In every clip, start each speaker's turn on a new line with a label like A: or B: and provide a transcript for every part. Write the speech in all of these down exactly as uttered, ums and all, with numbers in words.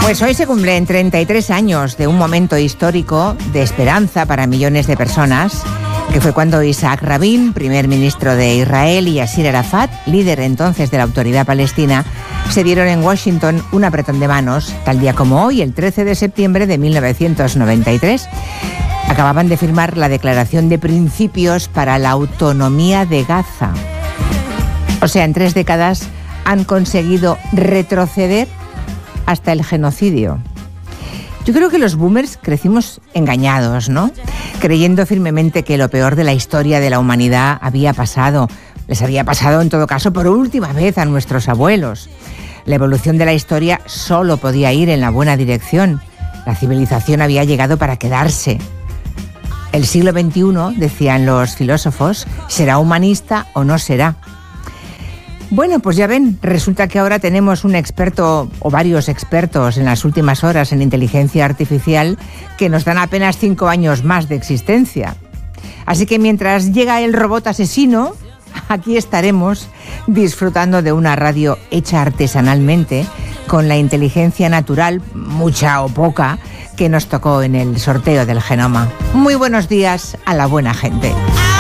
A: Pues hoy se cumplen treinta y tres años de un momento histórico de esperanza para millones de personas, que fue cuando Isaac Rabin, primer ministro de Israel, y Yasser Arafat, líder entonces de la Autoridad Palestina, se dieron en Washington un apretón de manos, tal día como hoy, el trece de septiembre de mil novecientos noventa y tres. Acababan de firmar la Declaración de Principios para la Autonomía de Gaza. O sea, en tres décadas han conseguido retroceder hasta el genocidio. Yo creo que los boomers crecimos engañados, ¿no? Creyendo firmemente que lo peor de la historia de la humanidad había pasado. Les había pasado, en todo caso, por última vez a nuestros abuelos. La evolución de la historia solo podía ir en la buena dirección. La civilización había llegado para quedarse. El siglo veintiuno, decían los filósofos, será humanista o no será. Bueno, pues ya ven, resulta que ahora tenemos un experto o varios expertos en las últimas horas en inteligencia artificial que nos dan apenas cinco años más de existencia. Así que mientras llega el robot asesino, aquí estaremos disfrutando de una radio hecha artesanalmente con la inteligencia natural, mucha o poca, que nos tocó en el sorteo del genoma. Muy buenos días a la buena gente.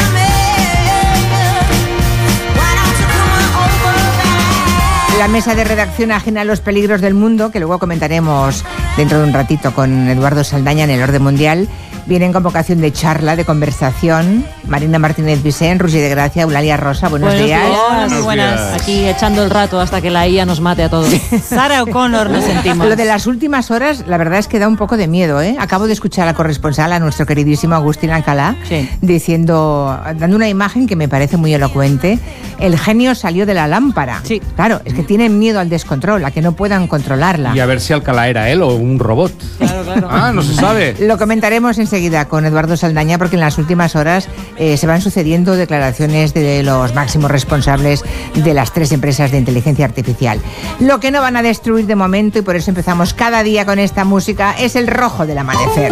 A: La mesa de redacción ajena a los peligros del mundo, que luego comentaremos dentro de un ratito con Eduardo Saldaña en el Orden Mundial, viene en convocación de charla, de conversación. Marina Martínez Vicent, Roger de Gracia, Eulalia Rosa, buenos, buenos días.
B: días. Buenos muy buenas. Días. Aquí echando el rato hasta que la I A nos mate a todos. Sara O'Connor nos sentimos.
A: Lo de las últimas horas, la verdad es que da un poco de miedo, ¿eh? Acabo de escuchar a la corresponsal, a nuestro queridísimo Agustín Alcalá, sí. diciendo, dando una imagen que me parece muy elocuente. El genio salió de la lámpara.
B: Sí.
A: Claro, es que tienen miedo al descontrol, a que no puedan controlarla.
C: Y a ver si Alcalá era él o un robot.
B: Claro, claro.
C: Ah, no se sabe.
A: Lo comentaremos enseguida con Eduardo Saldaña, porque en las últimas horas eh, se van sucediendo declaraciones de los máximos responsables de las tres empresas de inteligencia artificial. Lo que no van a destruir de momento, y por eso empezamos cada día con esta música, es el rojo del amanecer.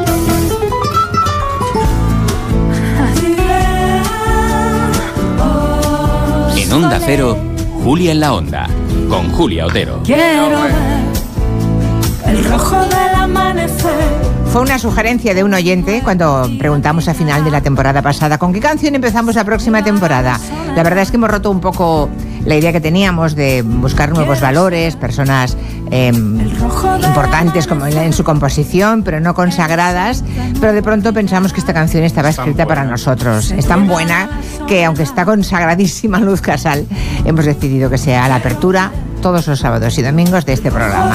D: En Onda Cero, Julia en la Onda, con Julia Otero.
E: Quiero ver el rojo del amanecer.
A: Fue una sugerencia de un oyente cuando preguntamos a final de la temporada pasada ¿con qué canción empezamos la próxima temporada? La verdad es que hemos roto un poco la idea que teníamos de buscar nuevos valores, personas eh, importantes como en su composición, pero no consagradas, pero de pronto pensamos que esta canción estaba escrita para nosotros. Es tan buena que, aunque está consagradísima Luz Casal, hemos decidido que sea la apertura todos los sábados y domingos de este programa.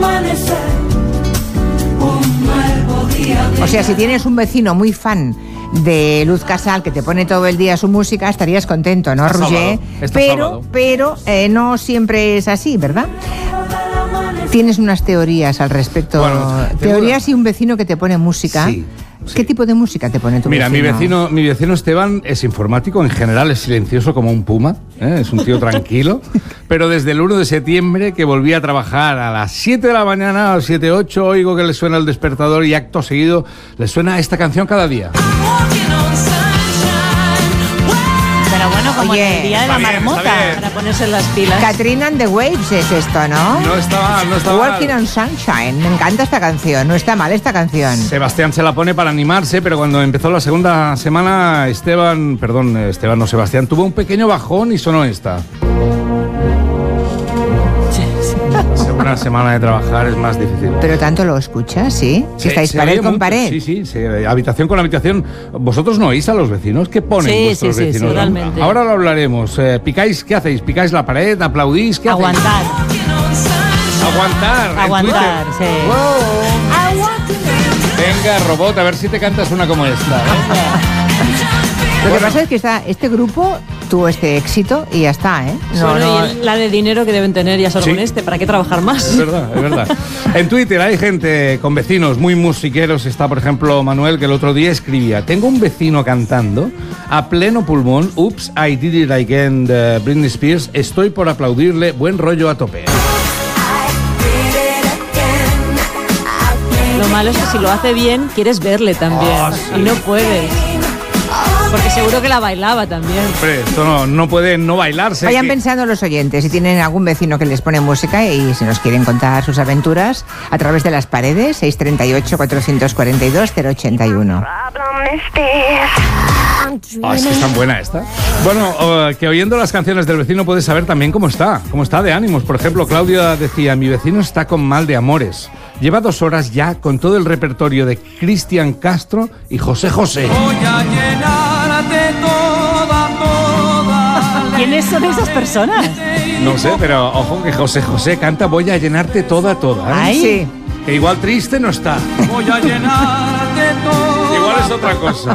A: O sea, si tienes un vecino muy fan de Luz Casal que te pone todo el día su música, estarías contento, ¿no, Roger? Pero, pero eh, no siempre es así, ¿verdad? Tienes unas teorías al respecto. Bueno, teorías y un vecino que te pone música. Sí. Sí. ¿Qué tipo de música te pone tu
C: Mira,
A: vecino?
C: mi vecino, mi vecino Esteban es informático, en general es silencioso como un puma, ¿eh? Es un tío tranquilo, pero desde el uno de septiembre que volví a trabajar a las siete de la mañana, a las siete ocho, oigo que le suena el despertador y acto seguido le suena esta canción cada día.
B: Pero bueno, como
A: Oye,
B: en el día de la
C: bien,
B: marmota, para ponerse las pilas.
A: Katrina and the Waves es esto, ¿no?
C: No estaba, no estaba
A: Walking
C: mal.
A: on Sunshine. Me encanta esta canción. No está mal esta canción.
C: Sebastián se la pone para animarse, pero cuando empezó la segunda semana, Esteban, perdón, Esteban no Sebastián, tuvo un pequeño bajón y sonó esta. Una semana de trabajar es más difícil.
A: Pero tanto lo escuchas, ¿sí? Si
C: Se-
A: estáis
C: se
A: pared
C: oye
A: con
C: mucho,
A: pared.
C: Sí, sí, sí, habitación con habitación. ¿Vosotros no oís a los vecinos? ¿Qué ponen
B: Sí,
C: vuestros
B: sí, sí,
C: vecinos?
B: sí, totalmente.
C: Ahora lo hablaremos. Eh, ¿Picáis? ¿Qué hacéis? ¿Picáis la pared? ¿Aplaudís? ¿Qué hacéis?
B: Aguantar.
C: Aguantar. en
B: Aguantar,
C: Twitter.
B: sí.
C: Wow. Venga, robot, a ver si te cantas una como esta. ¿eh?
A: Lo que pasa es que está, este grupo tuvo este éxito y ya está, ¿eh? No,
B: bueno,
A: no.
B: y el- la de dinero que deben tener ya solo
C: Sí.
B: con este, ¿para qué trabajar más?
C: Es verdad, es verdad. En Twitter hay gente con vecinos muy musiqueros. Está, por ejemplo, Manuel, que el otro día escribía: tengo un vecino cantando a pleno pulmón, Oops, I Did It Again, de Britney Spears. Estoy por aplaudirle, buen rollo a tope.
B: Lo malo es que si lo hace bien, quieres verle también.
C: Oh, sí.
B: Y no puedes. Porque seguro que la bailaba también.
C: Hombre, esto no, no puede no bailarse.
A: Vayan
C: que...
A: pensando los oyentes si tienen algún vecino que les pone música y si nos quieren contar sus aventuras a través de las paredes, seis treinta y ocho, cuatrocientos cuarenta y dos, cero ochenta y uno.
C: Ah, es que es tan buena esta. Bueno, uh, que oyendo las canciones del vecino puedes saber también cómo está, cómo está de ánimos. Por ejemplo, Claudia decía, mi vecino está con mal de amores. Lleva dos horas ya con todo el repertorio de Cristian Castro y José José.
E: Voy a llenarte toda, toda.
B: ¿Quiénes son esas personas?
C: No sé, pero ojo que José José canta Voy a llenarte toda, toda. ¿eh?
A: Ay, sí.
C: Que igual triste no está.
E: Voy a llenarte toda.
C: Igual es otra cosa.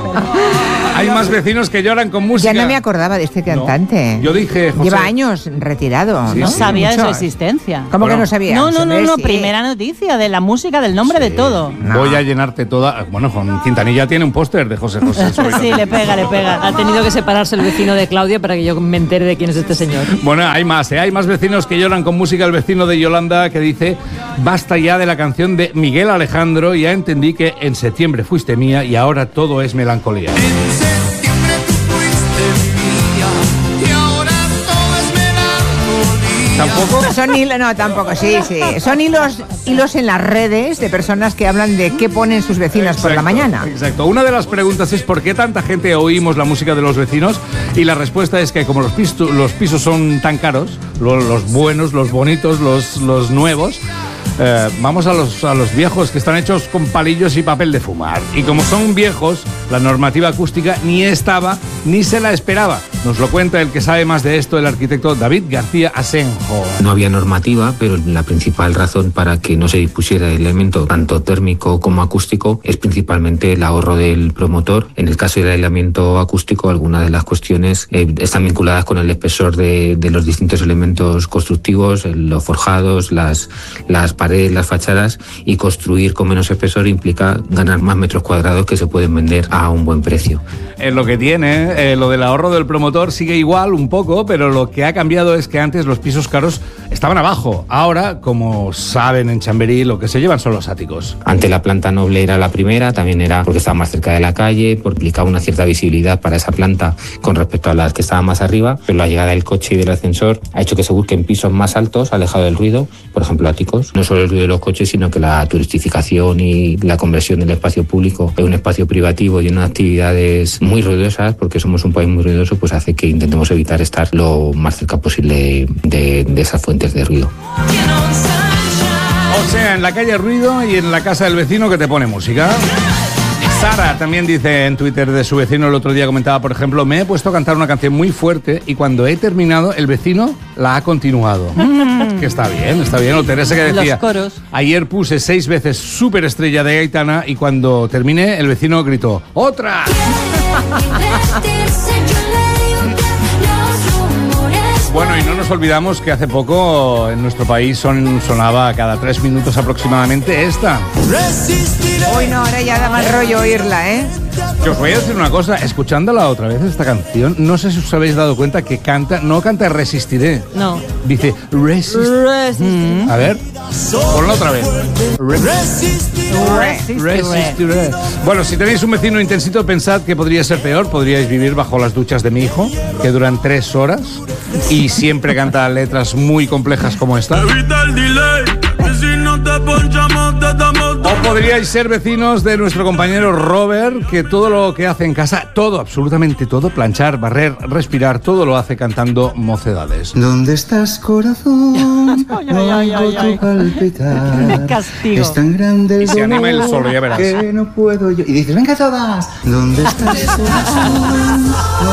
C: Hay más vecinos que lloran con música.
A: Ya no me acordaba de este cantante.
C: No, yo dije, José.
A: Lleva años retirado,
C: Sí,
A: ¿no?
B: No
C: sí,
B: sabía de su
A: Muchos.
B: existencia.
A: ¿Cómo
C: Bueno.
A: que no sabía?
B: No, no, no, no,
A: Sí.
B: primera noticia de la música, del nombre de todo.
A: No.
C: Voy a llenarte toda. Bueno, con Quintanilla tiene un póster de José José.
B: Sí, le pega, le pega. Ha tenido que separarse el vecino de Claudia para que yo me entere de quién es este señor.
C: Bueno, hay más, ¿eh? Hay más vecinos que lloran con música. El vecino de Yolanda que dice, basta ya de la canción de Miguel Alejandro, ya entendí que en septiembre fuiste mía y ahora todo es melancolía.
E: En septiembre tú fuiste mía y ahora todo es melancolía.
C: ¿Tampoco?
A: Son hilos, no, tampoco, sí, sí. Son hilos, hilos en las redes de personas que hablan de qué ponen sus vecinos por la
C: Exacto,
A: mañana.
C: Exacto. Una de las preguntas es ¿por qué tanta gente oímos la música de los vecinos? Y la respuesta es que como los, piso, los pisos son tan caros, los, los buenos, los bonitos, los, los nuevos, eh, vamos a los, a los viejos que están hechos con palillos y papel de fumar. Y como son viejos, la normativa acústica ni estaba ni se la esperaba. Nos lo cuenta el que sabe más de esto, el arquitecto David García Asenjo.
F: No había normativa, pero la principal razón para que no se dispusiera el elemento tanto térmico como acústico es principalmente el ahorro del promotor. En el caso del aislamiento acústico, algunas de las cuestiones eh, están vinculadas con el espesor de, de los distintos elementos constructivos, los forjados, las, las paredes, las fachadas, y construir con menos espesor implica ganar más metros cuadrados que se pueden vender a un buen precio.
C: Es lo que tiene, eh, lo del ahorro del promotor sigue igual un poco, pero lo que ha cambiado es que antes los pisos caros estaban abajo. Ahora, como saben en Chamberí, lo que se llevan son los áticos.
F: Ante la planta noble era la primera, también era porque estaba más cerca de la calle, porque implicaba una cierta visibilidad para esa planta con respecto a las que estaban más arriba, pero la llegada del coche y del ascensor ha hecho que se busquen pisos más altos, alejados del ruido, por ejemplo áticos. No solo el ruido de los coches, sino que la turistificación y la conversión del espacio público en un espacio privativo y en unas actividades muy ruidosas, porque somos un país muy ruidoso, pues hace que intentemos evitar estar lo más cerca posible de, de esas fuentes de ruido.
C: O sea, en la calle ruido y en la casa del vecino que te pone música. Sara también dice en Twitter de su vecino, el otro día comentaba, por ejemplo, me he puesto a cantar una canción muy fuerte y cuando he terminado, el vecino la ha continuado. Mm. Que está bien, está bien. O Teresa que decía,
B: Los coros.
C: ayer puse seis veces Superestrella de Aitana y cuando terminé, el vecino gritó, ¡otra! Bueno, y no nos olvidamos que hace poco en nuestro país son, sonaba cada tres minutos aproximadamente esta.
A: Uy, no, ahora ya da mal rollo oírla, ¿eh?
C: Que os voy a decir una cosa, escuchándola otra vez esta canción, no sé si os habéis dado cuenta que canta, no canta Resistiré.
B: No.
C: Dice Resistiré. A ver, ponla otra vez. Resistiré. Bueno, si tenéis un vecino intensito, pensad que podría ser peor. Podríais vivir bajo las duchas de mi hijo, que duran tres horas y siempre canta letras muy complejas como esta. O podríais ser vecinos de nuestro compañero Robert, que todo lo que hace en casa, todo, absolutamente todo, planchar, barrer, respirar, todo lo hace cantando Mocedades.
G: ¿Dónde estás, corazón?
B: Ay, ay, ay, ay, ay.
G: Oigo tu palpitar.
B: Castigo.
G: Es tan grande el
C: Y se anima él solo, ya verás.
G: que no puedo yo. Y dices, venga todas. ¿Dónde estás, corazón?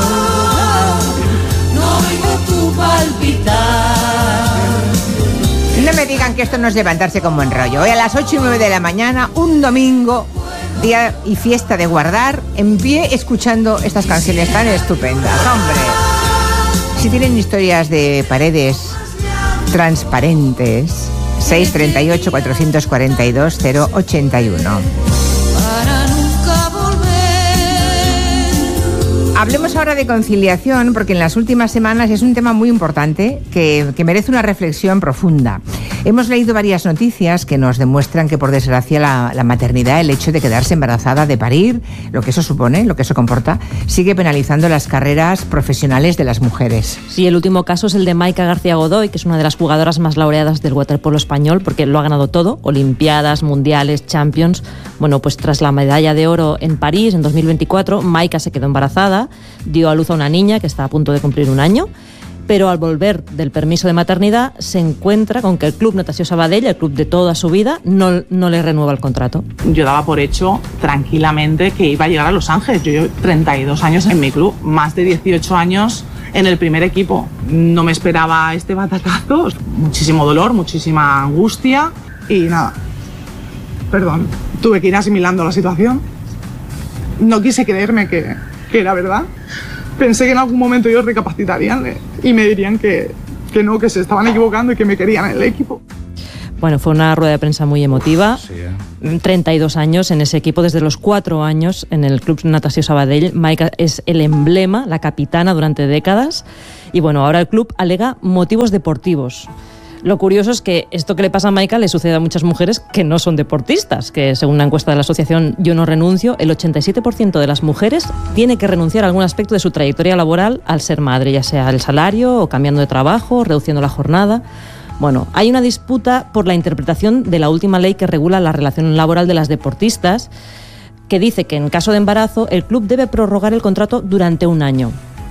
E: No oigo tu palpitar.
A: No me digan que esto no es levantarse con buen rollo. Hoy a las ocho y nueve de la mañana, un domingo, día y fiesta de guardar, en pie escuchando estas canciones tan estupendas. ¡Hombre! Si tienen historias de paredes transparentes, seis treinta y ocho, cuatrocientos cuarenta y dos, cero ochenta y uno.
E: Para nunca volver.
A: Hablemos ahora de conciliación, porque en las últimas semanas es un tema muy importante que, que merece una reflexión profunda. Hemos leído varias noticias que nos demuestran que, por desgracia, la, la maternidad, el hecho de quedarse embarazada, de parir, lo que eso supone, lo que eso comporta, sigue penalizando las carreras profesionales de las mujeres.
B: Sí, el último caso es el de Maika García Godoy, que es una de las jugadoras más laureadas del waterpolo español, porque lo ha ganado todo, olimpiadas, mundiales, champions. Bueno, pues tras la medalla de oro en París en dos mil veinticuatro, Maika se quedó embarazada, dio a luz a una niña que está a punto de cumplir un año, pero al volver del permiso de maternidad se encuentra con que el Club Natació Sabadell, el club de toda su vida, no, no le renueva el contrato.
H: Yo daba por hecho tranquilamente que iba a llegar a Los Ángeles. Yo llevo treinta y dos años en mi club, más de dieciocho años en el primer equipo. No me esperaba este batacazo, muchísimo dolor, muchísima angustia y nada, perdón, tuve que ir asimilando la situación. No quise creerme que, que era verdad. Pensé que en algún momento ellos recapacitarían y me dirían que, que no, que se estaban equivocando y que me querían en el equipo.
B: Bueno, fue una rueda de prensa muy emotiva.
C: Sí, ¿eh?
B: treinta y dos años en ese equipo, desde los cuatro años en el Club Natació Sabadell. Maika es el emblema, la capitana durante décadas. Y bueno, ahora el club alega motivos deportivos. Lo curioso es que esto que le pasa a Maika le sucede a muchas mujeres que no son deportistas, que según una encuesta de la asociación Yo No Renuncio, el ochenta y siete por ciento de las mujeres tiene que renunciar a algún aspecto de su trayectoria laboral al ser madre, ya sea el salario o cambiando de trabajo, reduciendo la jornada. Bueno, hay una disputa por la interpretación de la última ley que regula la relación laboral de las deportistas, que dice que en caso de embarazo el club debe prorrogar el contrato durante un año.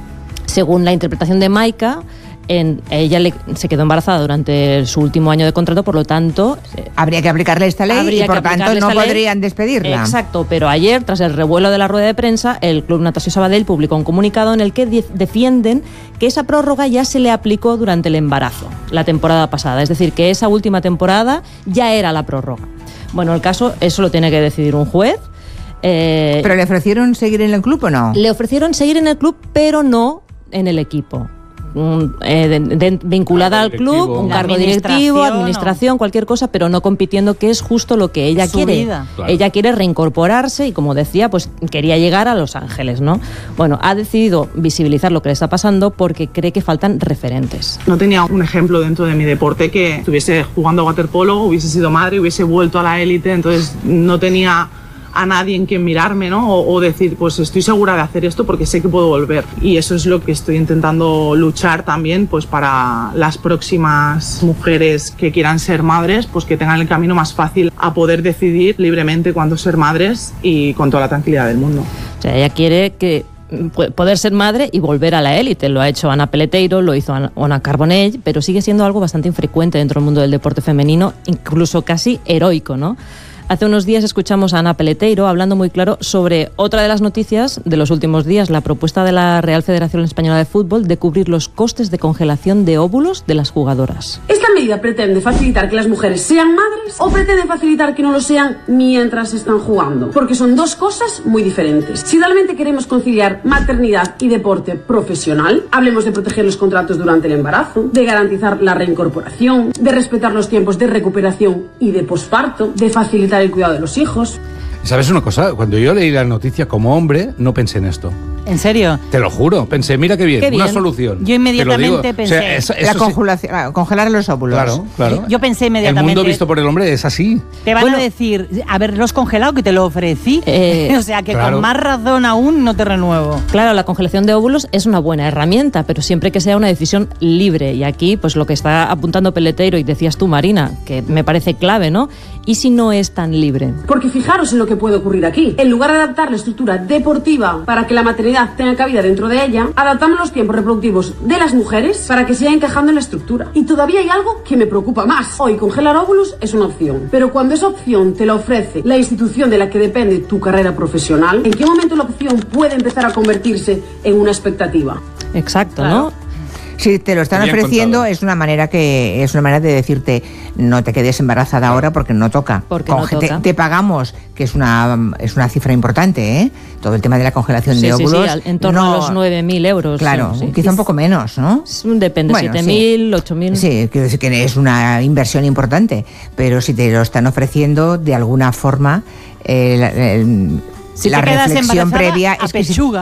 B: Según la interpretación de Maika, En, ella le, se quedó embarazada durante su último año de contrato, por lo tanto...
A: Habría que aplicarle esta ley y, por tanto, no podrían despedirla.
B: Exacto, pero ayer, tras el revuelo de la rueda de prensa, el Club Natació Sabadell publicó un comunicado en el que de- defienden que esa prórroga ya se le aplicó durante el embarazo, la temporada pasada. Es decir, que esa última temporada ya era la prórroga. Bueno, el caso, eso lo tiene que decidir un juez. Eh,
A: ¿Pero le ofrecieron seguir en el club o no?
B: Le ofrecieron seguir en el club, pero no en el equipo. Un, eh, de, de, vinculada
C: Cargo
B: al club,
C: directivo.
B: un
I: La
B: cargo directivo,
I: administración,
B: administración, cualquier cosa, pero no compitiendo, que es justo lo que ella
I: Su
B: quiere.
I: vida.
C: Claro.
B: Ella quiere reincorporarse y, como decía, pues quería llegar a Los Ángeles, ¿no? Bueno, ha decidido visibilizar lo que le está pasando porque cree que faltan referentes.
H: No tenía un ejemplo dentro de mi deporte que estuviese jugando a waterpolo, hubiese sido madre, hubiese vuelto a la élite, entonces no tenía a nadie en quien mirarme, ¿no? O, o decir, pues estoy segura de hacer esto porque sé que puedo volver. Y eso es lo que estoy intentando luchar también, pues para las próximas mujeres que quieran ser madres, pues que tengan el camino más fácil a poder decidir libremente cuándo ser madres y con toda la tranquilidad del mundo.
B: O sea, ella quiere que poder ser madre y volver a la élite. Lo ha hecho Ana Peleteiro, lo hizo Ana Carbonell, pero sigue siendo algo bastante infrecuente dentro del mundo del deporte femenino, incluso casi heroico, ¿no? Hace unos días escuchamos a Ana Peleteiro hablando muy claro sobre otra de las noticias de los últimos días, la propuesta de la Real Federación Española de Fútbol de cubrir los costes de congelación de óvulos de las jugadoras.
J: ¿Esta medida pretende facilitar que las mujeres sean madres o pretende facilitar que no lo sean mientras están jugando? Porque son dos cosas muy diferentes. Si realmente queremos conciliar maternidad y deporte profesional, hablemos de proteger los contratos durante el embarazo, de garantizar la reincorporación, de respetar los tiempos de recuperación y de posparto, de facilitar el cuidado de los hijos.
C: ¿Sabes una cosa? Cuando yo leí la noticia como hombre, no pensé en esto.
I: ¿En serio?
C: Te lo juro. Pensé, mira qué bien,
B: Qué bien.
C: una solución.
I: Yo inmediatamente
C: Te lo digo.
I: pensé,
C: O sea, eso-
A: La
C: eso sí-
A: congelación, ah, congelar los óvulos.
C: Claro, claro.
I: Yo pensé
C: El
I: inmediatamente-
C: mundo visto por el hombre es así.
I: Te van
B: Bueno.
I: a decir, haberlos congelado, que te lo ofrecí.
B: Eh,
I: o sea, que
C: claro.
I: con más razón aún no te renuevo.
B: Claro, la congelación de óvulos es una buena herramienta, pero siempre que sea una decisión libre. Y aquí, pues lo que está apuntando Peleteiro, y decías tú, Marina, que me parece clave, ¿no? ¿Y si no es tan libre?
J: Porque fijaros en lo que puede ocurrir aquí. En lugar de adaptar la estructura deportiva para que la maternidad tenga cabida dentro de ella, adaptamos los tiempos reproductivos de las mujeres para que sigan encajando en la estructura. Y todavía hay algo que me preocupa más. Hoy congelar óvulos es una opción, pero cuando esa opción te la ofrece la institución de la que depende tu carrera profesional, ¿en qué momento la opción puede empezar a convertirse en una expectativa?
B: Exacto,
I: Claro.
B: ¿no?
A: Si te lo están
C: Bien
A: ofreciendo,
C: contado.
A: es una manera que es una manera de decirte no te quedes embarazada ahora porque no toca.
B: Porque no
A: Conge-
B: toca.
A: Te, te pagamos, que es una es una cifra importante, ¿eh? Todo el tema de la congelación
B: Sí,
A: de
B: sí, sí,
A: óvulos.
B: al- en torno
A: no-
B: a los nueve mil euros.
A: Claro,
B: sí, sí.
A: quizá un poco menos, ¿no?
B: Es un- Depende,
A: Bueno,
B: siete
A: sí.
B: mil, ocho mil.
A: Sí, quiero decir que es una inversión importante, pero si te lo están ofreciendo, de alguna forma, eh, la, el-
I: Si
A: la
I: te quedas
A: reflexión
I: embarazada,
A: previa
I: a
A: es que si-
I: pechuga.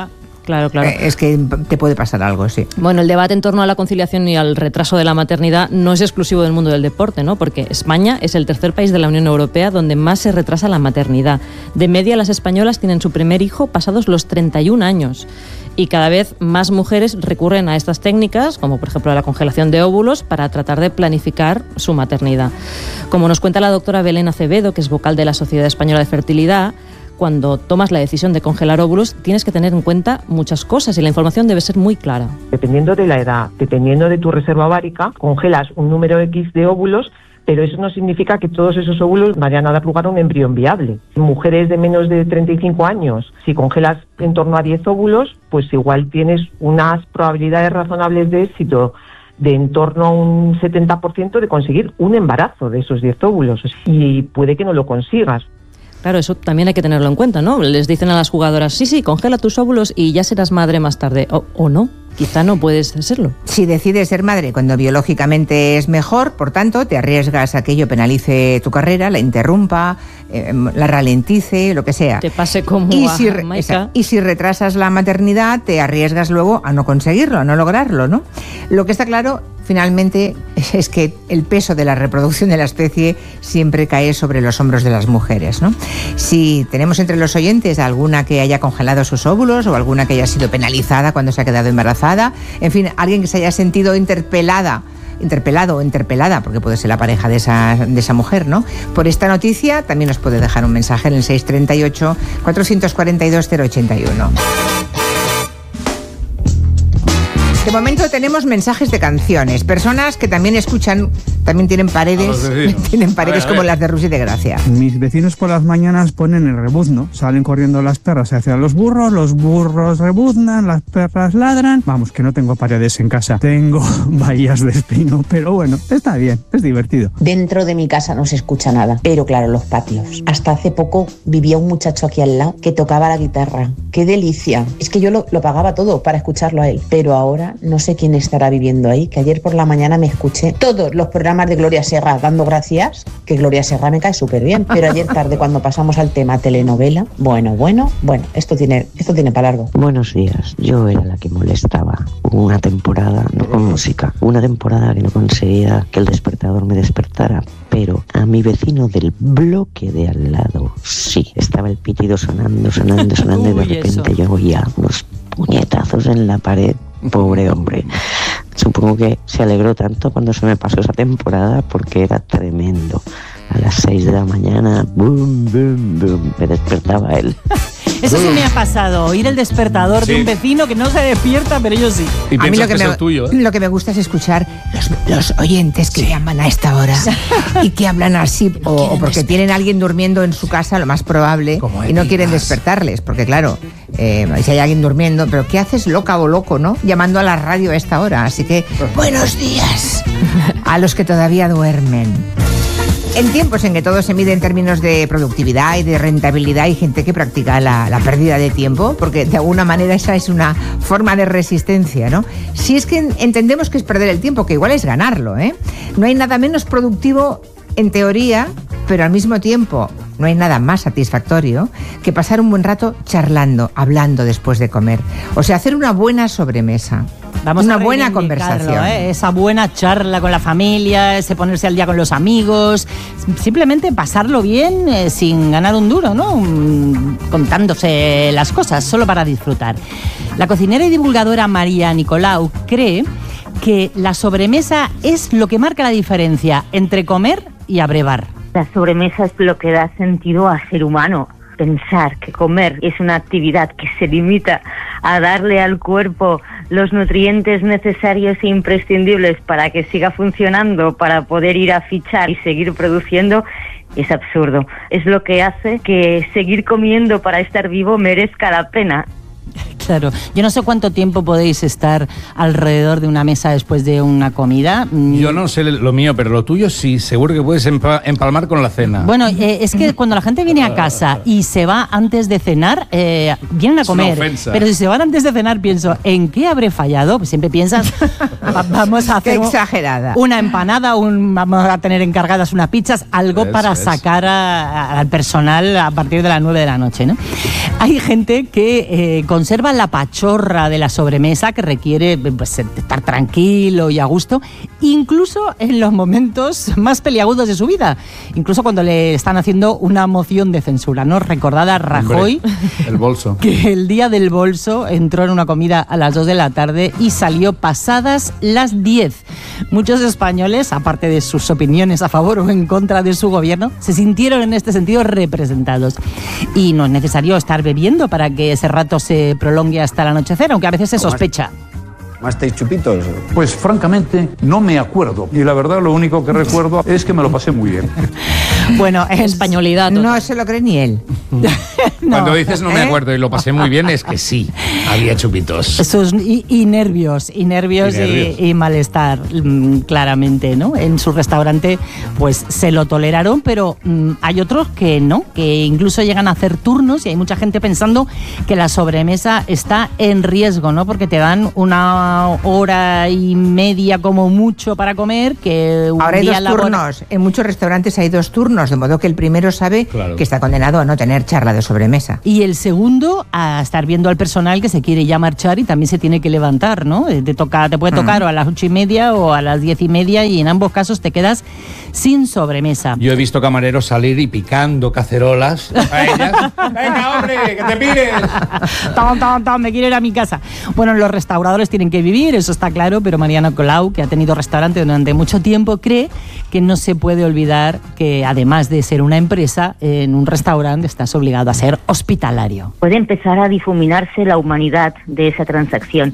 B: Claro, claro.
A: eh, es que te puede pasar algo, sí.
B: Bueno, el debate en torno a la conciliación y al retraso de la maternidad no es exclusivo del mundo del deporte, ¿no? Porque España es el tercer país de la Unión Europea donde más se retrasa la maternidad. De media, las españolas tienen su primer hijo pasados los treinta y un años. Y cada vez más mujeres recurren a estas técnicas, como por ejemplo la congelación de óvulos, para tratar de planificar su maternidad. Como nos cuenta la doctora Belén Acevedo, que es vocal de la Sociedad Española de Fertilidad, cuando tomas la decisión de congelar óvulos tienes que tener en cuenta muchas cosas y la información debe ser muy clara.
K: Dependiendo de la edad, dependiendo de tu reserva ovárica, congelas un número X de óvulos, pero eso no significa que todos esos óvulos vayan a dar lugar a un embrión viable. Mujeres de menos de treinta y cinco años, si congelas en torno a diez óvulos, pues igual tienes unas probabilidades razonables de éxito de en torno a un setenta por ciento de conseguir un embarazo de esos diez óvulos. Y puede que no lo consigas.
B: Claro, eso también hay que tenerlo en cuenta, ¿no? Les dicen a las jugadoras, sí, sí, congela tus óvulos y ya serás madre más tarde. O, o no, quizá no puedes serlo.
A: Si decides ser madre cuando biológicamente es mejor, por tanto, te arriesgas a que ello penalice tu carrera, la interrumpa, eh, la ralentice, lo que sea.
B: Te pase como
A: y
B: a
A: si,
B: Jamaica.
A: Y si retrasas la maternidad, te arriesgas luego a no conseguirlo, a no lograrlo, ¿no? Lo que está claro, finalmente, es que el peso de la reproducción de la especie siempre cae sobre los hombros de las mujeres, ¿no? Si tenemos entre los oyentes alguna que haya congelado sus óvulos o alguna que haya sido penalizada cuando se ha quedado embarazada, en fin, alguien que se haya sentido interpelada, interpelado o interpelada, porque puede ser la pareja de esa, de esa mujer, ¿no? Por esta noticia también nos puede dejar un mensaje en el seis treinta y ocho, cuatrocientos cuarenta y dos, cero ochenta y uno. De momento tenemos mensajes de canciones, personas que también escuchan, también tienen paredes, tienen paredes a ver, a ver. como las de Rusi de Gracia.
L: Mis vecinos por las mañanas ponen el rebuzno, salen corriendo las perras hacia los burros, los burros rebuznan, las perras ladran. Vamos, que no tengo paredes en casa, tengo bahías de espino, pero bueno, está bien, es divertido.
M: Dentro de mi casa no se escucha nada, pero claro, los patios. Hasta hace poco vivía un muchacho aquí al lado que tocaba la guitarra. ¡Qué delicia! Es que yo lo, lo pagaba todo para escucharlo a él, pero ahora no sé quién estará viviendo ahí, que ayer por la mañana me escuché todos los programas de Gloria Serra dando gracias, que Gloria Serra me cae súper bien, pero ayer tarde cuando pasamos al tema telenovela, bueno, bueno, bueno, esto tiene, esto tiene para largo.
N: Buenos días, yo era la que molestaba una temporada, no con música, una temporada que no conseguía que el despertador me despertara, pero a mi vecino del bloque de al lado, sí, estaba el pitido sonando, sonando, sonando, Uy, y de repente eso. Yo oía unos puñetazos en la pared. Pobre hombre. Supongo que se alegró tanto cuando se me pasó esa temporada porque era tremendo. A las seis de la mañana, boom, boom, boom, me despertaba él.
I: Eso sí me ha pasado, oír el despertador sí. de un vecino que no se despierta, pero yo sí.
C: Y
A: a mí lo que,
C: que
A: me,
C: es el tuyo, ¿eh?
A: Lo que me gusta es escuchar los, los oyentes que sí. llaman a esta hora y que hablan así, o, o porque despertar. Tienen a alguien durmiendo en su casa, lo más probable, y no quieren despertarles, porque claro, eh, si hay alguien durmiendo, pero ¿qué haces loca o loco, no? Llamando a la radio a esta hora, así que buenos días a los que todavía duermen. En tiempos en que todo se mide en términos de productividad y de rentabilidad, hay gente que practica la, la pérdida de tiempo, porque de alguna manera esa es una forma de resistencia, ¿no? Si es que entendemos que es perder el tiempo, que igual es ganarlo, ¿eh? No hay nada menos productivo en teoría, pero al mismo tiempo no hay nada más satisfactorio que pasar un buen rato charlando, hablando después de comer. O sea, hacer una buena sobremesa.
I: Vamos
A: una
I: a
A: buena conversación.
I: ¿eh? Esa buena charla con la familia, ese ponerse al día con los amigos, simplemente pasarlo bien eh, sin ganar un duro, ¿no? Um, contándose las cosas, solo para disfrutar. La cocinera y divulgadora María Nicolau cree que la sobremesa es lo que marca la diferencia entre comer y abrevar.
O: La sobremesa es lo que da sentido al ser humano. Pensar que comer es una actividad que se limita a darle al cuerpo los nutrientes necesarios e imprescindibles para que siga funcionando, para poder ir a fichar y seguir produciendo, es absurdo. Es lo que hace que seguir comiendo para estar vivo merezca la pena.
I: Claro, yo no sé cuánto tiempo podéis estar alrededor de una mesa después de una comida.
C: Yo no sé lo mío, pero lo tuyo sí, seguro que puedes empalmar con la cena.
I: Bueno, eh, es que cuando la gente viene a casa y se va antes de cenar, eh, vienen a comer.
C: Es una ofensa.
I: Pero si se van antes de cenar, pienso, ¿en qué habré fallado? Pues siempre piensas, vamos a hacer
A: qué exagerada.
I: una empanada, un, vamos a tener encargadas unas pizzas, algo es, para es. sacar a, al personal a partir de las nueve de la noche, ¿no? Hay gente que eh, conserva la pachorra de la sobremesa que requiere pues, estar tranquilo y a gusto, incluso en los momentos más peliagudos de su vida, incluso cuando le están haciendo una moción de censura, ¿no? Recordad a Rajoy,
C: Hombre, el bolso,
I: que el día del bolso entró en una comida a las dos de la tarde y salió pasadas las diez. Muchos españoles, aparte de sus opiniones a favor o en contra de su gobierno, se sintieron en este sentido representados. Y no es necesario estar bebiendo para que ese rato se prolongue hasta el anochecer, aunque a veces se sospecha.
P: ¿Tomasteis chupitos?
Q: Pues francamente no me acuerdo. Y la verdad lo único que recuerdo es que me lo pasé muy bien.
I: Bueno, es
B: españolidad.
A: No se lo cree ni él.
C: No. Cuando dices no me acuerdo y lo pasé muy bien, es que sí, había chupitos.
I: Sus, y, y nervios, y nervios, y, nervios. Y, y malestar, mmm, claramente, ¿no? En su restaurante, pues se lo toleraron, pero mmm, hay otros que no, que incluso llegan a hacer turnos y hay mucha gente pensando que la sobremesa está en riesgo, ¿no? Porque te dan una hora y media como mucho para comer, que un
A: Ahora hay
I: día
A: dos
I: labor...
A: turnos. En muchos restaurantes hay dos turnos, de modo que el primero sabe
C: claro.
A: que está condenado a no tener charla de sobremesa.
I: Y el segundo a estar viendo al personal que se quiere ya marchar y también se tiene que levantar, ¿no? Te toca, te puede tocar mm. o a las ocho y media o a las diez y media y en ambos casos te quedas sin sobremesa.
C: Yo he visto camareros salir y picando cacerolas a ellas. ¡Venga, hombre, que te pires!
I: Tom, tom, tom, me quiero ir a mi casa. Bueno, los restauradores tienen que vivir, eso está claro, pero Mariana Colau, que ha tenido restaurante durante mucho tiempo, cree que no se puede olvidar que además de ser una empresa, en un restaurante estás obligado a ser hospitalario.
O: Puede empezar a difuminarse la humanidad de esa transacción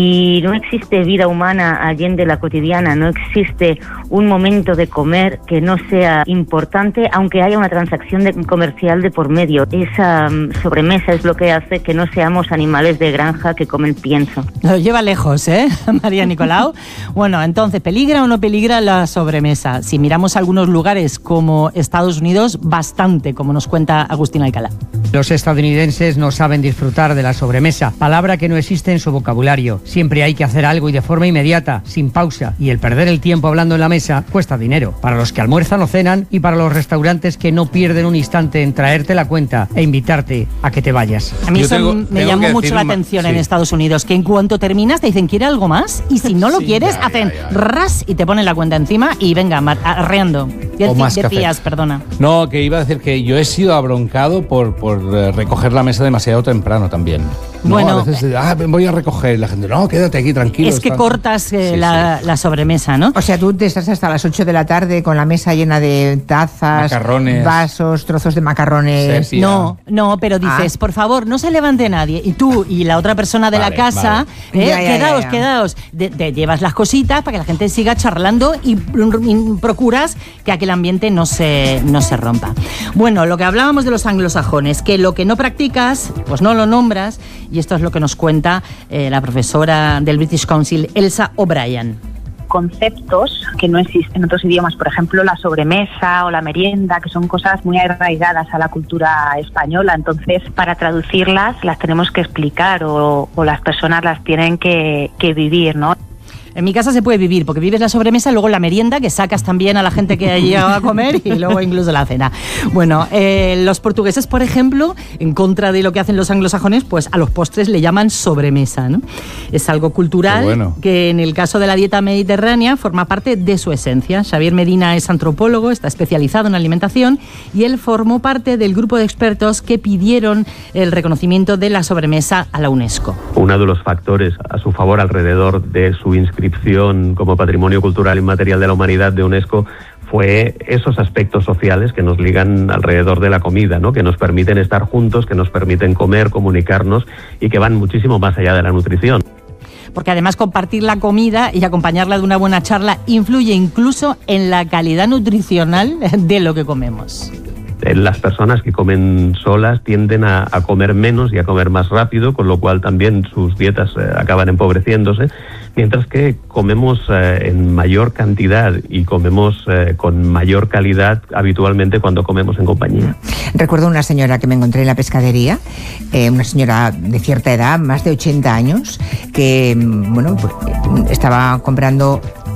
O: y no existe vida humana allende la cotidiana, no existe un momento de comer que no sea importante aunque haya una transacción de, comercial de por medio. Esa um, sobremesa es lo que hace que no seamos animales de granja que comen pienso.
I: Lo lleva lejos, ¿eh, María Nicolau? Bueno, entonces, ¿peligra o no peligra la sobremesa? Si miramos algunos lugares como Estados Unidos, bastante, como nos cuenta Agustín Alcalá.
R: Los estadounidenses no saben disfrutar de la sobremesa, palabra que no existe en su vocabulario. Siempre hay que hacer algo y de forma inmediata, sin pausa, y el perder el tiempo hablando en la mesa cuesta dinero, para los que almuerzan o cenan y para los restaurantes que no pierden un instante en traerte la cuenta e invitarte a que te vayas.
I: A mí Yo eso tengo, me tengo llamó mucho la atención sí. en Estados Unidos, que en cuanto terminas te dicen, ¿quiere algo más? Y si no lo sí, quieres, ya, hacen ya, ya. ras y te ponen la cuenta encima y venga, arreando.
C: O más
I: decías,
C: café.
I: Perdona.
C: No, que iba a decir que yo he sido abroncado por, por uh, recoger la mesa demasiado temprano también. No,
I: bueno,
C: a veces, ah, voy a recoger y la gente, no, quédate aquí tranquilo.
I: Es que
C: está...
I: cortas eh, sí, la, sí. la sobremesa, ¿no?
A: O sea, tú te estás hasta las ocho de la tarde con la mesa llena de tazas,
C: macarrones,
A: vasos, trozos de macarrones.
C: Sepia.
I: No, no, pero dices, ah. por favor, no se levante nadie. Y tú y la otra persona de vale, la casa, vale. eh, ya, ya, quedaos, ya, ya. quedaos. De, de, llevas las cositas para que la gente siga charlando y, y procuras que aquel ambiente no se, no se rompa. Bueno, lo que hablábamos de los anglosajones, que lo que no practicas, pues no lo nombras, y esto es lo que nos cuenta eh, la profesora del British Council, Elsa O'Brien.
S: Conceptos que no existen en otros idiomas, por ejemplo la sobremesa o la merienda, que son cosas muy arraigadas a la cultura española, entonces para traducirlas las tenemos que explicar o, o las personas las tienen que, que vivir, ¿no?
I: En mi casa se puede vivir, porque vives la sobremesa, luego la merienda, que sacas también a la gente que ha llegado a comer, y luego incluso la cena. Bueno, eh, los portugueses, por ejemplo, en contra de lo que hacen los anglosajones, pues a los postres le llaman sobremesa, ¿no? Es algo cultural bueno. que en el caso de la dieta mediterránea forma parte de su esencia. Xavier Medina es antropólogo, está especializado en alimentación, y él formó parte del grupo de expertos que pidieron el reconocimiento de la sobremesa a la UNESCO.
T: Uno de los factores a su favor alrededor de su inscripción como Patrimonio Cultural Inmaterial de la Humanidad de UNESCO fue esos aspectos sociales que nos ligan alrededor de la comida, ¿no? Que nos permiten estar juntos, que nos permiten comer, comunicarnos y que van muchísimo más allá de la nutrición.
I: Porque además compartir la comida y acompañarla de una buena charla influye incluso en la calidad nutricional de lo que comemos.
T: Las personas que comen solas tienden a, a comer menos y a comer más rápido, con lo cual también sus dietas eh, acaban empobreciéndose, mientras que comemos eh, en mayor cantidad y comemos eh, con mayor calidad habitualmente cuando comemos en compañía.
A: Recuerdo una señora que me encontré en la pescadería, eh, una señora de cierta edad, más de ochenta años, que bueno, pues, estaba comprando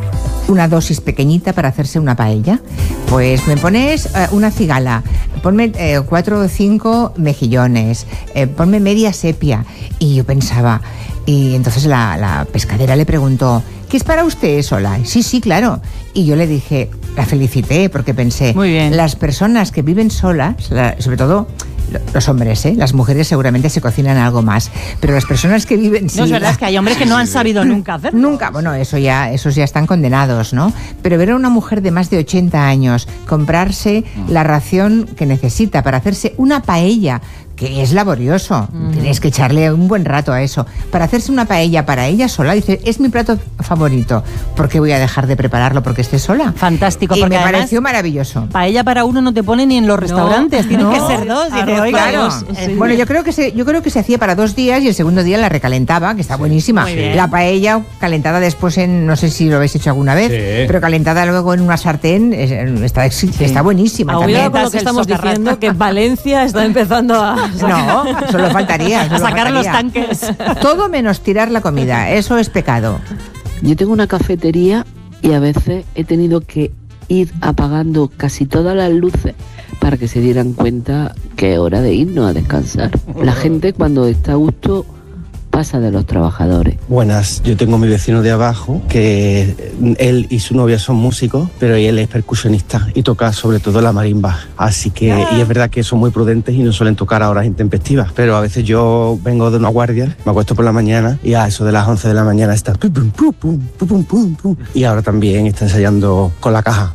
A: una dosis pequeñita para hacerse una paella. Pues me pones eh, una cigala, ponme eh, cuatro o cinco mejillones, eh, ponme media sepia. Y yo pensaba, y entonces la, la pescadera le preguntó, ¿qué es para usted sola? Sí, sí, claro. Y yo le dije, la felicité porque pensé,
I: muy bien,
A: las personas que viven solas, la, sobre todo los hombres, ¿eh? Las mujeres seguramente se cocinan algo más, pero las personas que viven...
I: No, es verdad, es que hay hombres que no han sabido nunca hacerlo.
A: Nunca, bueno, eso ya, esos ya están condenados, ¿no? Pero ver a una mujer de más de ochenta años comprarse la ración que necesita para hacerse una paella, que es laborioso, mm. tienes que echarle un buen rato a eso, para hacerse una paella para ella sola, dice, es mi plato favorito, ¿por qué voy a dejar de prepararlo porque esté sola?
I: Fantástico,
A: y
I: porque
A: me
I: además,
A: pareció maravilloso.
I: Paella para uno no te pone ni en los restaurantes, no, tienes no, que ser dos. Y te, oiga,
A: claro.
I: dos, sí.
A: Bueno, yo creo que se, yo creo que se hacía para dos días y el segundo día la recalentaba, que está buenísima. La paella calentada después en, no sé si lo habéis hecho alguna vez, sí. pero calentada luego en una sartén está, sí. está buenísima.
B: Cuidado con lo que estamos diciendo, que Valencia está empezando a...
A: No, solo faltaría. Solo
I: a sacar
A: faltaría.
I: los tanques.
A: Todo menos tirar la comida, eso es pecado.
N: Yo tengo una cafetería y a veces he tenido que ir apagando casi todas las luces para que se dieran cuenta que es hora de irnos a descansar. La gente cuando está a gusto pasa de los trabajadores.
U: Buenas, yo tengo a mi vecino de abajo que él y su novia son músicos, pero él es percusionista y toca sobre todo la marimba, así que y es verdad que son muy prudentes y no suelen tocar a horas intempestivas, pero a veces yo vengo de una guardia, me acuesto por la mañana y a eso de las once de la mañana está pum, pum, pum, pum, pum, pum, pum, y ahora también está ensayando con la caja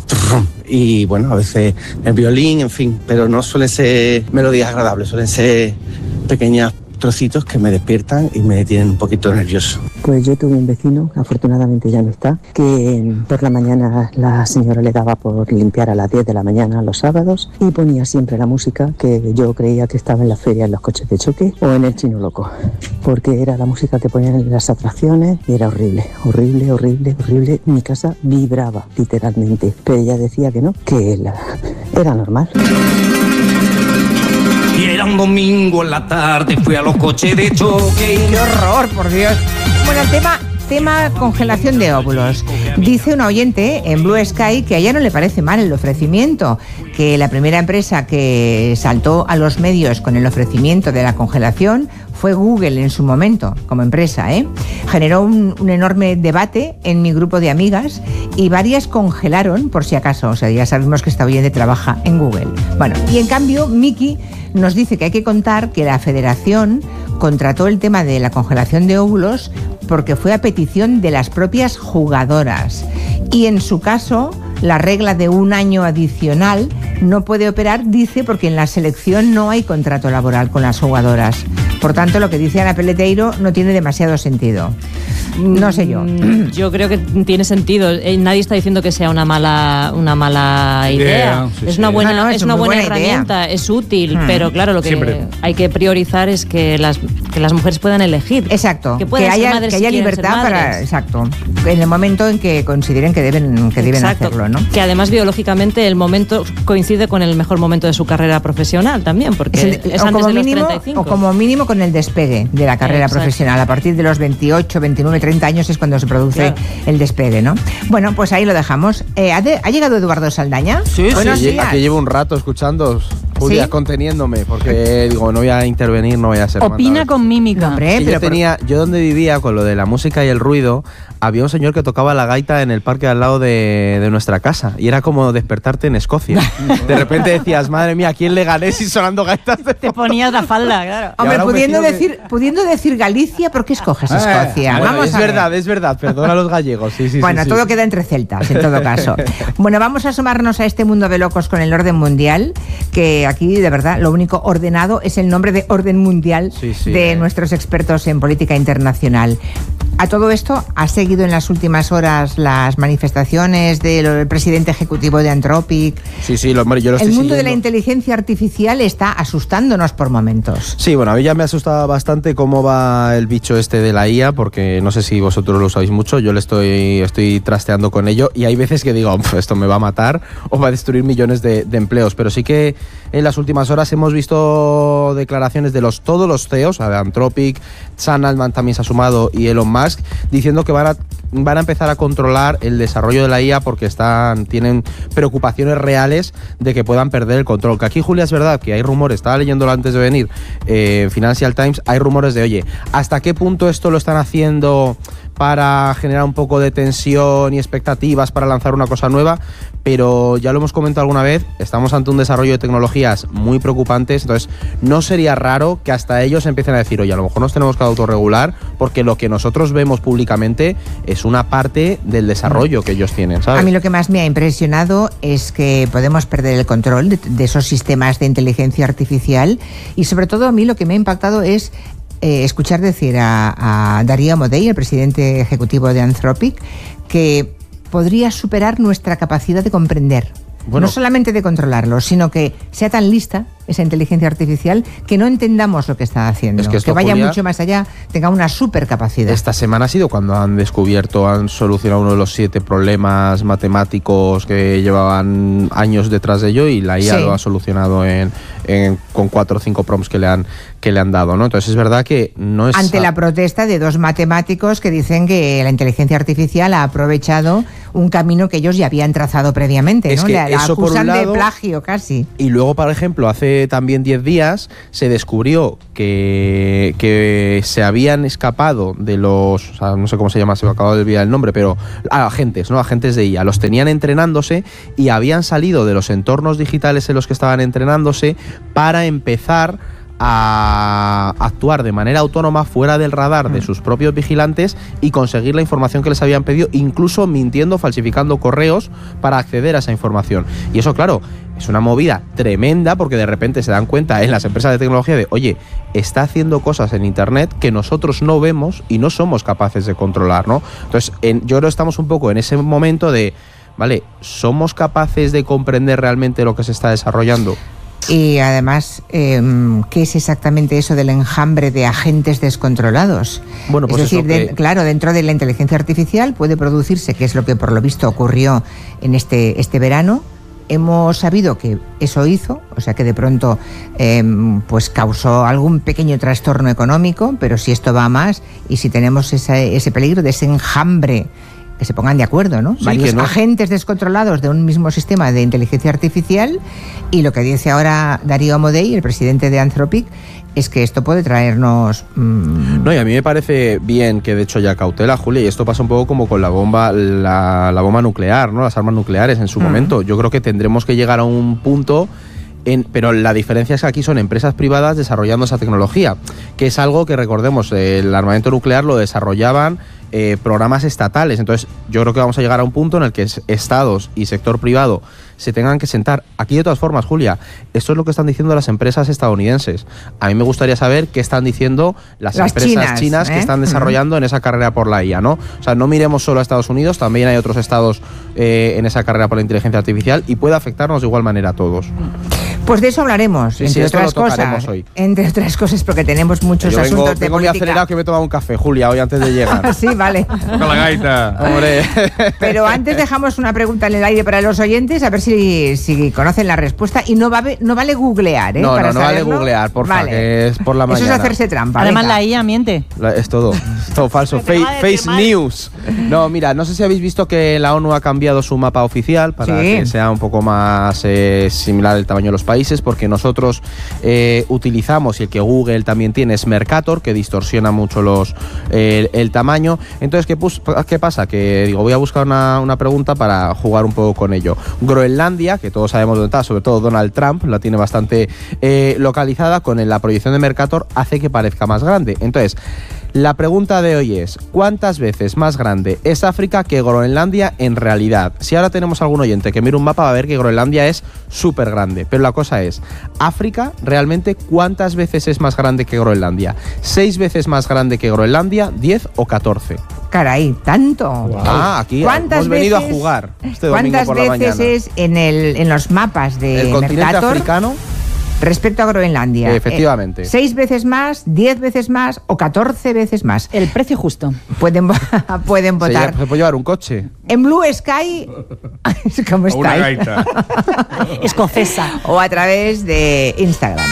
U: y bueno, a veces el violín, en fin, pero no suelen ser melodías agradables, suelen ser pequeñas trocitos que me despiertan y me tienen un poquito nervioso.
N: Pues yo tuve un vecino, afortunadamente ya no está, que por la mañana la señora le daba por limpiar a las diez de la mañana los sábados y ponía siempre la música que yo creía que estaba en la feria, en los coches de choque o en el Chino Loco, porque era la música que ponían en las atracciones y era horrible, horrible, horrible, horrible. Mi casa vibraba literalmente, pero ella decía que no, que la, era normal.
E: Y era un domingo en la tarde, fui a los coches de choque.
A: ¡Qué horror, por Dios! Bueno, el tema, tema congelación de óvulos. Dice un oyente en Blue Sky que a ella no le parece mal el ofrecimiento, que la primera empresa que saltó a los medios con el ofrecimiento de la congelación fue Google en su momento, como empresa, ¿eh? Generó un, un enorme debate en mi grupo de amigas y varias congelaron por si acaso. O sea, ya sabemos que esta oyente trabaja en Google. Bueno, y en cambio, Miki nos dice que hay que contar que la Federación contrató el tema de la congelación de óvulos porque fue a petición de las propias jugadoras. Y en su caso, la regla de un año adicional no puede operar, dice, porque en la selección no hay contrato laboral con las jugadoras. Por tanto, lo que dice Ana Peleteiro no tiene demasiado sentido. No sé yo.
B: Yo creo que tiene sentido. Nadie está diciendo que sea una mala, una mala idea. idea sí, es sí. una buena, no, no, es, es una buena, buena herramienta, idea. Es útil, hmm. pero claro, lo que Siempre. hay que priorizar es que las, que las mujeres puedan elegir.
A: Exacto. Que, que haya, que haya si libertad para, exacto, en el momento en que consideren que deben, que deben hacerlo, ¿no?
B: Que además biológicamente el momento coincide con el mejor momento de su carrera profesional también, porque es, el, es antes de los
A: mínimo,
B: treinta y cinco.
A: O como mínimo con el despegue de la carrera Exacto. profesional. A partir de los veintiocho, veintinueve, treinta años es cuando se produce claro. el despegue, ¿no? Bueno, pues ahí lo dejamos. Eh, ¿ha, de, ¿Ha llegado Eduardo Saldaña?
V: Sí, Buenos sí, días. Aquí llevo un rato escuchando, Julia, ¿Sí? conteniéndome, porque digo, no voy a intervenir, no voy a hacer
I: Opina
V: mandado.
I: con mímica.
V: Hombre, sí, pero yo, tenía, por... yo donde vivía, con lo de la música y el ruido, había un señor que tocaba la gaita en el parque al lado de, de nuestra casa, y era como despertarte en Escocia. De repente decías, madre mía, ¿a quién le gané si sonando gaitas? De
I: Te ponías la falda, claro.
A: Hombre, pudiendo decir, que... pudiendo decir Galicia, ¿por qué escoges Escocia?
V: Eh, bueno,
A: vamos
V: es
A: a
V: verdad,
A: ver.
V: es verdad, perdona a los gallegos. Sí, sí,
A: bueno,
V: sí,
A: todo
V: sí.
A: queda entre celtas, en todo caso. Bueno, vamos a asomarnos a este mundo de locos con el orden mundial, que aquí, de verdad, lo único ordenado es el nombre de orden mundial sí, sí, de eh. nuestros expertos en política internacional. A todo esto, ¿ha seguido en las últimas horas las manifestaciones del presidente ejecutivo de Anthropic?
V: Sí, sí, lo, yo lo estoy
A: El mundo
V: siguiendo.
A: de la inteligencia artificial está asustándonos por momentos.
V: Sí, bueno, a mí ya me asusta bastante cómo va el bicho este de la I A, porque no sé si vosotros lo usáis mucho, yo le estoy, estoy trasteando con ello y hay veces que digo, esto me va a matar o va a destruir millones de, de empleos, pero sí que en las últimas horas hemos visto declaraciones de los todos los C E Os, de Anthropic, Sam Altman también se ha sumado y Elon Musk, diciendo que van a van a empezar a controlar el desarrollo de la I A porque están tienen preocupaciones reales de que puedan perder el control. Que aquí, Julia, es verdad que hay rumores, estaba leyéndolo antes de venir, eh, Financial Times, hay rumores de, oye, ¿hasta qué punto esto lo están haciendo para generar un poco de tensión y expectativas para lanzar una cosa nueva? Pero ya lo hemos comentado alguna vez, estamos ante un desarrollo de tecnologías muy preocupantes, entonces no sería raro que hasta ellos empiecen a decir, oye, a lo mejor nos tenemos que autorregular porque lo que nosotros vemos públicamente es una parte del desarrollo que ellos tienen, ¿sabes?
A: A mí lo que más me ha impresionado es que podemos perder el control de, de esos sistemas de inteligencia artificial, y sobre todo a mí lo que me ha impactado es eh, escuchar decir a, a Darío Amodei, el presidente ejecutivo de Anthropic, que podría superar nuestra capacidad de comprender. Bueno, no solamente de controlarlo, sino que sea tan lista esa inteligencia artificial que no entendamos lo que está haciendo,
V: es que, esto,
A: que vaya
V: Julia,
A: mucho más allá, tenga una supercapacidad.
V: Esta semana ha sido cuando han descubierto, han solucionado uno de los siete problemas matemáticos que llevaban años detrás de ello, y la I A sí. lo ha solucionado en, en, con cuatro o cinco prompts que le han que le han dado, ¿no? Entonces es verdad que no es...
A: Ante la protesta de dos matemáticos que dicen que la inteligencia artificial ha aprovechado un camino que ellos ya habían trazado previamente,
V: es
A: ¿no?
V: Que
A: la, la
V: eso
A: acusan
V: por un lado,
A: de plagio casi.
V: Y luego, por ejemplo, hace también diez días se descubrió que, que se habían escapado de los... O sea, no sé cómo se llama, se me acaba de olvidar el nombre, pero ah, agentes, ¿no? Agentes de I A. Los tenían entrenándose y habían salido de los entornos digitales en los que estaban entrenándose para empezar a actuar de manera autónoma fuera del radar de sus propios vigilantes y conseguir la información que les habían pedido, incluso mintiendo, falsificando correos para acceder a esa información. Y eso, claro, es una movida tremenda porque de repente se dan cuenta en las empresas de tecnología de, oye, está haciendo cosas en Internet que nosotros no vemos y no somos capaces de controlar, ¿no? Entonces, en, yo creo que estamos un poco en ese momento de, vale, ¿somos capaces de comprender realmente lo que se está desarrollando?
A: Y además, eh, ¿qué es exactamente eso del enjambre de agentes descontrolados? Bueno, pues es decir, que... de, claro, dentro de la inteligencia artificial puede producirse, que es lo que por lo visto ocurrió en este, este verano. Hemos sabido que eso hizo, o sea que de pronto eh, pues causó algún pequeño trastorno económico, pero si esto va a más y si tenemos esa, ese peligro de ese enjambre, que se pongan de acuerdo, ¿no? Sí, varios no. agentes descontrolados de un mismo sistema de inteligencia artificial, y lo que dice ahora Darío Amodei, el presidente de Anthropic, es que esto puede traernos... Mmm...
V: No, y a mí me parece bien que de hecho haya cautela, Julia, y esto pasa un poco como con la bomba la, la bomba nuclear, ¿no? Las armas nucleares en su uh-huh. momento. Yo creo que tendremos que llegar a un punto... En, pero la diferencia es que aquí son empresas privadas desarrollando esa tecnología, que es algo que, recordemos, el armamento nuclear lo desarrollaban eh, programas estatales. Entonces yo creo que vamos a llegar a un punto en el que estados y sector privado se tengan que sentar. Aquí, de todas formas, Julia, esto es lo que están diciendo las empresas estadounidenses. A mí me gustaría saber qué están diciendo las, las empresas chinas, chinas ¿eh? que están desarrollando uh-huh. en esa carrera por la I A, ¿no? O sea, no miremos solo a Estados Unidos, también hay otros estados eh, en esa carrera por la inteligencia artificial, y puede afectarnos de igual manera a todos.
A: Pues de eso hablaremos, sí, entre sí, otras cosas. Hoy. Entre otras cosas, porque tenemos muchos Yo vengo, asuntos de
V: vengo
A: política.
V: Vengo acelerado que me he tomado un café, Julia, hoy antes de llegar.
A: Sí, vale.
C: Toca la gaita.
V: Hombre.
A: Pero antes dejamos una pregunta en el aire para los oyentes, a ver si, si conocen la respuesta. Y no, va, no vale googlear, ¿eh?
V: No,
A: para
V: no, no
A: saberlo.
V: vale googlear, porfa, vale. que es por la
A: Eso
V: mañana.
A: Eso es hacerse trampa.
I: Además,
A: venga.
I: la I A miente.
V: La, es todo, es todo falso. Face, face news. No, mira, no sé si habéis visto que la ONU ha cambiado su mapa oficial para sí. que sea un poco más eh, similar al tamaño de los países, porque nosotros... Eh, utilizamos, y el que Google también tiene, es Mercator, que distorsiona mucho los eh, el, el tamaño. Entonces, ¿qué, pus, ¿qué pasa? Que digo, voy a buscar una, una pregunta para jugar un poco con ello. Groenlandia, que todos sabemos dónde está, sobre todo Donald Trump, la tiene bastante eh, localizada, con la proyección de Mercator hace que parezca más grande. Entonces, la pregunta de hoy es, ¿cuántas veces más grande es África que Groenlandia en realidad? Si ahora tenemos algún oyente que mire un mapa, va a ver que Groenlandia es súper grande. Pero la cosa es, África realmente, ¿cuántas veces es más grande que Groenlandia? ¿Seis veces más grande que Groenlandia? ¿Diez o catorce?
A: Caray, ¿tanto?
V: Wow. Ah, aquí hemos venido veces, a jugar este domingo por la mañana.
A: ¿Cuántas veces es en, el, en los mapas de
V: el continente
A: Mercator
V: africano?
A: Respecto a Groenlandia.
V: Efectivamente.
A: Eh, ¿Seis veces más, diez veces más o catorce veces más?
I: El precio justo.
A: Pueden, pueden votar.
V: Se, se puede llevar un coche.
A: En Blue Sky, ¿cómo está?
C: Una gaita.
I: Escocesa.
A: O a través de Instagram.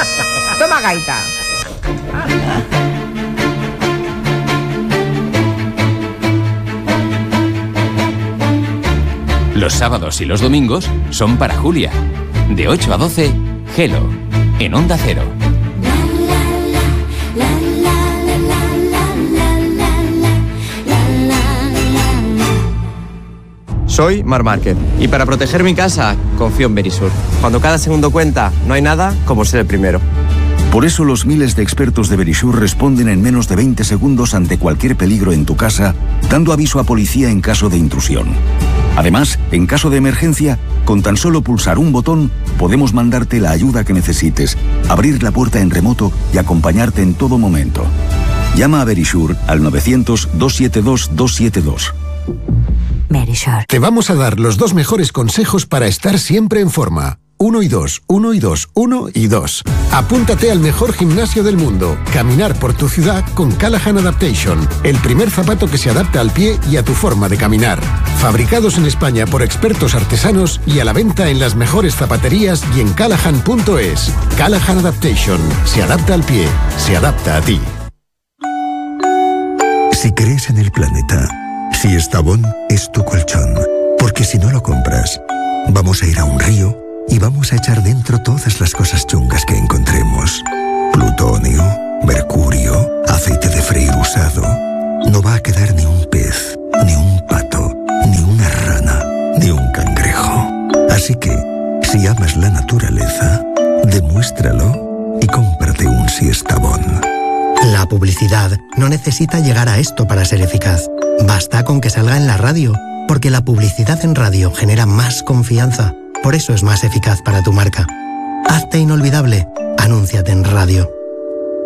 A: Toma gaita.
D: Los sábados y los domingos son para Julia. De ocho a doce, Hello, en Onda Cero.
F: Soy Mar Márquez y para proteger mi casa confío en Verisur. Cuando cada segundo cuenta, no hay nada como ser el primero.
W: Por eso los miles de expertos de Verisur responden en menos de veinte segundos ante cualquier peligro en tu casa, dando aviso a policía en caso de intrusión. Además, en caso de emergencia, con tan solo pulsar un botón, podemos mandarte la ayuda que necesites, abrir la puerta en remoto y acompañarte en todo momento. Llama a Verisur al novecientos, doscientos setenta y dos, doscientos setenta y dos.
X: Verisur. Te vamos a dar los dos mejores consejos para estar siempre en forma. Uno y dos, uno y dos, uno y dos. Apúntate al mejor gimnasio del mundo. Caminar por tu ciudad con Callahan Adaptation. El primer zapato que se adapta al pie y a tu forma de caminar. Fabricados en España por expertos artesanos y a la venta en las mejores zapaterías y en callahan punto es. Callahan Adaptation. Se adapta al pie. Se adapta a ti.
Y: Si crees en el planeta, Siestabón es tu colchón. Porque si no lo compras, vamos a ir a un río y vamos a echar dentro todas las cosas chungas que encontremos. Plutonio, mercurio, aceite de freír usado. No va a quedar ni un pez, ni un pato, ni una rana, ni un cangrejo. Así que, si amas la naturaleza, demuéstralo y cómprate un Siestabón.
Z: La publicidad no necesita llegar a esto para ser eficaz. Basta con que salga en la radio, porque la publicidad en radio genera más confianza. Por eso es más eficaz para tu marca. Hazte inolvidable. Anúnciate en radio.